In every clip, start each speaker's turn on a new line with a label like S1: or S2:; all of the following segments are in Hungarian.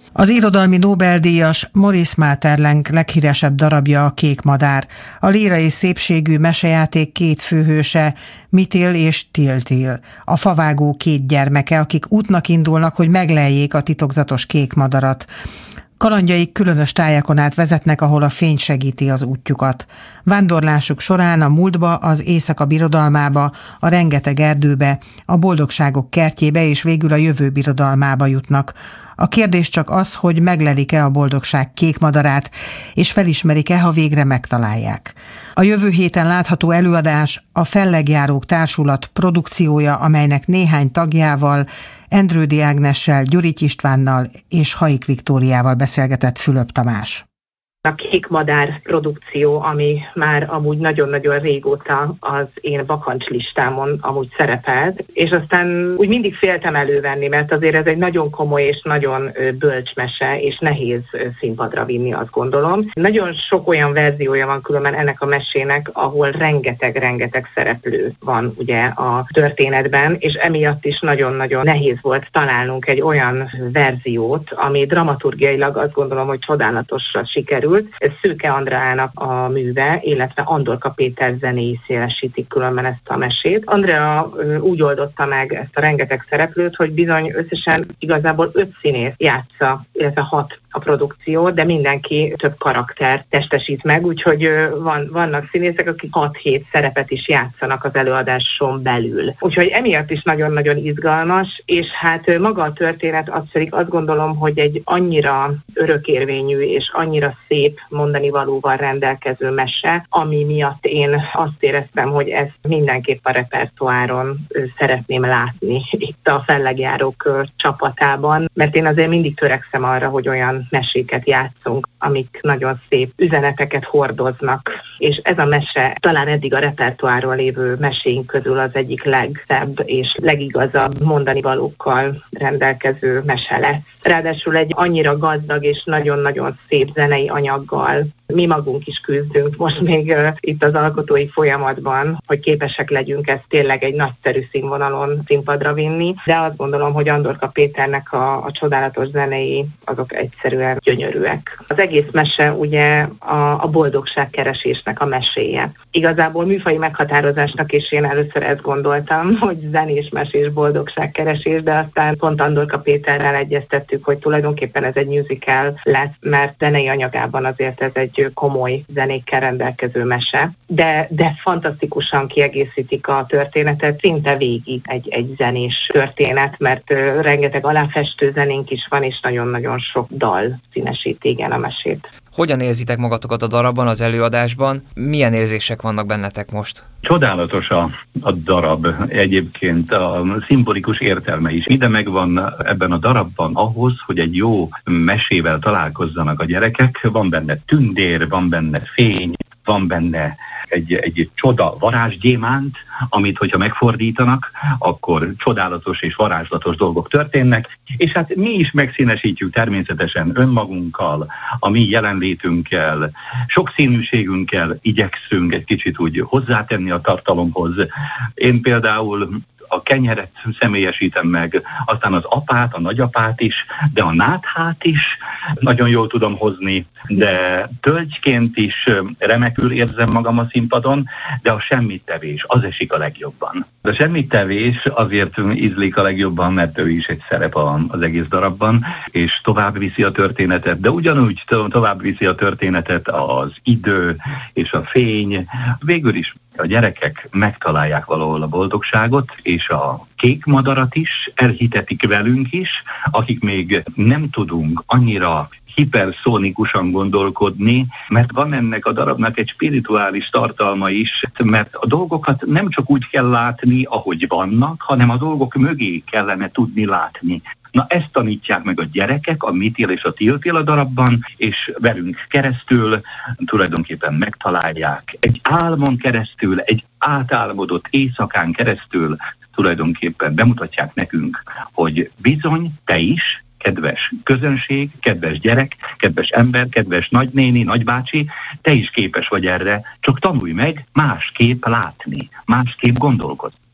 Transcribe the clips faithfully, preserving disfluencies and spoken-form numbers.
S1: Az irodalmi Nobel-díjas Maurice Maeterlinck leghíresebb darabja a Kék madár. A lírai szépségű mesejáték két főhőse, Mitil és Tiltil, a favágó két gyermeke, akik útnak indulnak, hogy megleljék a titokzatos kék madarat. Kalandjaik különös tájakon át vezetnek, ahol a fény segíti az útjukat. Vándorlásuk során a múltba, az éjszaka birodalmába, a rengeteg erdőbe, a boldogságok kertjébe és végül a jövő birodalmába jutnak. A kérdés csak az, hogy meglelik-e a boldogság kék madarát, és felismerik-e, ha végre megtalálják. A jövő héten látható előadás a Fellegjárók Társulat produkciója, amelynek néhány tagjával, Endrődi Ágnessel, Gyurich Istvánnal és Haik Viktóriával beszélgetett Fülöp Tamás.
S2: A Kék madár produkció, ami már amúgy nagyon-nagyon régóta az én bakancslistámon amúgy szerepelt, és aztán úgy mindig féltem elővenni, mert azért ez egy nagyon komoly és nagyon bölcs mese, és nehéz színpadra vinni, azt gondolom. Nagyon sok olyan verziója van különben ennek a mesének, ahol rengeteg-rengeteg szereplő van ugye a történetben, és emiatt is nagyon-nagyon nehéz volt találnunk egy olyan verziót, ami dramaturgiailag azt gondolom, hogy csodálatosra sikerült. Ez Szőke Andreának a műve, illetve Andorka Péter zenéi szélesítik különben ezt a mesét. Andrea úgy oldotta meg ezt a rengeteg szereplőt, hogy bizony összesen igazából öt színész játsza, illetve hat a produkció, de mindenki több karakter testesít meg, úgyhogy van, vannak színészek, akik hat-hét szerepet is játszanak az előadáson belül. Úgyhogy emiatt is nagyon-nagyon izgalmas, és hát maga a történet, az pedig azt gondolom, hogy egy annyira örökérvényű és annyira szép mondanivalóval rendelkező mese, ami miatt én azt éreztem, hogy ezt mindenképp a repertoáron szeretném látni itt a Fellegjárók csapatában, mert én azért mindig törekszem arra, hogy olyan meséket játszunk, amik nagyon szép üzeneteket hordoznak, és ez a mese talán eddig a repertoáron lévő meséink közül az egyik legszebb és legigazabb mondanivalókkal rendelkező mese lesz. Ráadásul egy annyira gazdag és nagyon-nagyon szép zenei anyaggal. Mi magunk is küzdünk most még uh, itt az alkotói folyamatban, hogy képesek legyünk ezt tényleg egy nagyszerű színvonalon színpadra vinni, de azt gondolom, hogy Andorka Péternek a, a csodálatos zenei azok egyszerűen gyönyörűek. Az egész mese ugye a, a boldogságkeresésnek a meséje. Igazából műfaji meghatározásnak is én először ezt gondoltam, hogy zenés mesés boldogságkeresés, de aztán pont Andorka Péterrel egyeztettük, hogy tulajdonképpen ez egy musical lesz, mert zenei anyagában azért ez egy komoly zenékkel rendelkező mese, de, de fantasztikusan kiegészítik a történetet, szinte végig egy, egy zenés történet, mert uh, rengeteg aláfestő zenénk is van, és nagyon-nagyon sok dal színesíti igen a mesét.
S3: Hogyan érzitek magatokat a darabban, az előadásban? Milyen érzések vannak bennetek most?
S4: Csodálatos a, a darab, egyébként a szimbolikus értelme is. Ide megvan ebben a darabban ahhoz, hogy egy jó mesével találkozzanak a gyerekek. Van benne tündér, van benne fény, van benne egy, egy csoda varázsgyémánt, amit hogyha megfordítanak, akkor csodálatos és varázslatos dolgok történnek, és hát mi is megszínesítjük természetesen önmagunkkal, a mi jelenlétünkkel, sokszínűségünkkel igyekszünk egy kicsit úgy hozzátenni a tartalomhoz. Én például a kenyeret személyesítem meg, aztán az apát, a nagyapát is, de a náthát is nagyon jól tudom hozni, de tölgyként is remekül érzem magam a színpadon, de a semmittevés, az esik a legjobban. A semmittevés azért ízlik a legjobban, mert ő is egy szerep az egész darabban, és tovább viszi a történetet, de ugyanúgy tovább viszi a történetet az idő és a fény. Végül is a gyerekek megtalálják valahol a boldogságot, és a kék madarat is elhitetik velünk is, akik még nem tudunk annyira hiperszónikusan gondolkodni, mert van ennek a darabnak egy spirituális tartalma is, mert a dolgokat nem csak úgy kell látni, ahogy vannak, hanem a dolgok mögé kellene tudni látni. Na ezt tanítják meg a gyerekek, a Mitil és a Tiltil a darabban, és velünk keresztül tulajdonképpen megtalálják. Egy álmon keresztül, egy átálmodott éjszakán keresztül tulajdonképpen bemutatják nekünk, hogy bizony te is, kedves közönség, kedves gyerek, kedves ember, kedves nagynéni, nagybácsi, te is képes vagy erre, csak tanulj meg másképp látni, másképp gondolkodni.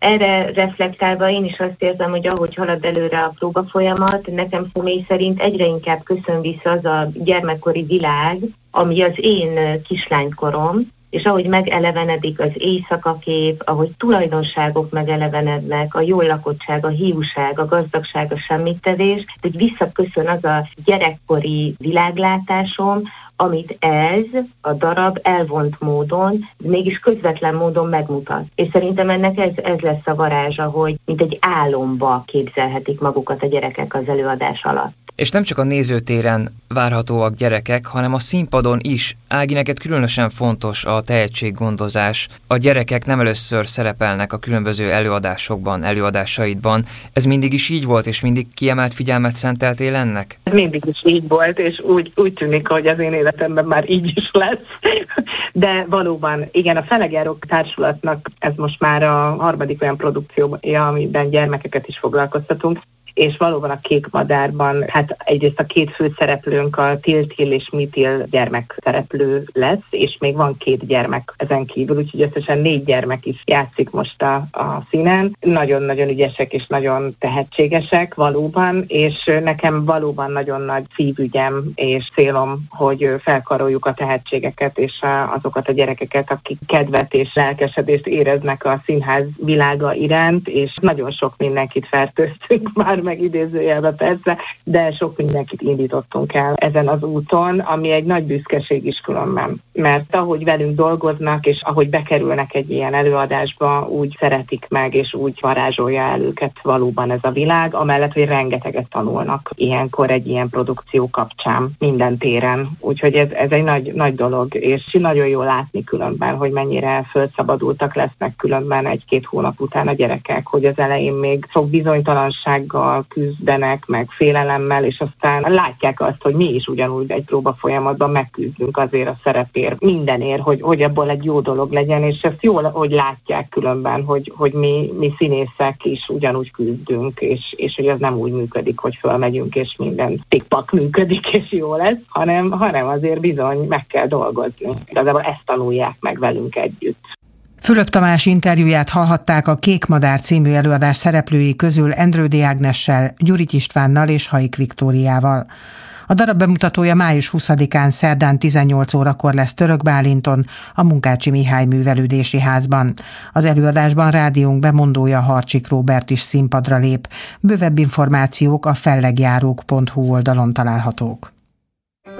S5: Erre reflektálva én is azt érzem, hogy ahogy halad előre a próba folyamat, nekem személy szerint egyre inkább köszön vissza az a gyermekkori világ, ami az én kislánykorom, és ahogy megelevenedik az éjszakakép, ahogy tulajdonságok megelevenednek, a jól lakottság, a hiúság, a gazdagság, a semmittevés, hogy visszaköszön az a gyerekkori világlátásom, amit ez a darab elvont módon, mégis közvetlen módon megmutat. És szerintem ennek ez, ez lesz a varázsa, hogy mint egy álomba képzelhetik magukat a gyerekek az előadás alatt.
S3: És nem csak a nézőtéren várhatóak gyerekek, hanem a színpadon is. Ági, neked különösen fontos a tehetséggondozás. A gyerekek nem először szerepelnek a különböző előadásokban, előadásaidban. Ez mindig is így volt, és mindig kiemelt figyelmet szenteltél ennek?
S2: Ez mindig is így volt, és úgy, úgy tűnik, hogy az én életemben már így is lesz. De valóban, igen, a Felegjárók Társulatnak ez most már a harmadik olyan produkciója, amiben gyermekeket is foglalkoztatunk, és valóban a Kék Madárban, hát egyrészt a két főszereplőnk, a Til-Til és Mitil gyermekszereplő lesz, és még van két gyermek ezen kívül, úgyhogy összesen négy gyermek is játszik most a, a színen. Nagyon-nagyon ügyesek és nagyon tehetségesek valóban, és nekem valóban nagyon nagy szívügyem és célom, hogy felkaroljuk a tehetségeket és azokat a gyerekeket, akik kedvet és lelkesedést éreznek a színház világa iránt, és nagyon sok mindenkit fertőztünk már, meg idézőjelbe persze, de sok mindenkit indítottunk el ezen az úton, ami egy nagy büszkeség is különben. Mert ahogy velünk dolgoznak, és ahogy bekerülnek egy ilyen előadásba, úgy szeretik meg, és úgy varázsolja el őket valóban ez a világ, amellett, hogy rengeteget tanulnak ilyenkor egy ilyen produkció kapcsán minden téren. Úgyhogy ez, ez egy nagy, nagy dolog, és nagyon jól látni különben, hogy mennyire fölszabadultak lesznek különben egy-két hónap után a gyerekek, hogy az elején még sok bizonytalansággal küzdenek, meg félelemmel, és aztán látják azt, hogy mi is ugyanúgy egy próba folyamatban megküzdünk azért a szerepért, mindenért, hogy, hogy abból egy jó dolog legyen, és ezt jól, hogy látják különben, hogy, hogy mi, mi színészek is ugyanúgy küzdünk, és, és hogy ez nem úgy működik, hogy fölmegyünk, és minden pikpak működik, és jó lesz, hanem, hanem azért bizony meg kell dolgozni. Igazából ezt tanulják meg velünk együtt.
S1: Fülöp Tamás interjúját hallhatták a Kék Madár című előadás szereplői közül Endrődy Ágnessel, Gyurich Istvánnal és Haik Viktóriával. A darab bemutatója május huszadikán szerdán tizennyolc órakor lesz Török Bálinton, a Munkácsi Mihály Művelődési Házban. Az előadásban rádiónk bemondója Harcsik Róbert is színpadra lép. Bővebb információk a fellegjárók pont hu oldalon találhatók.